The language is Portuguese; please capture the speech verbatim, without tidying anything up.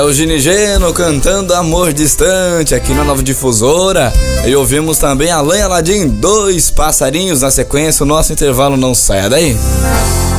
o Gini Geno cantando Amor Distante aqui na Nova Difusora. E ouvimos também Alan e Aladim, Dois Passarinhos. Na sequência, o nosso intervalo, não saia daí.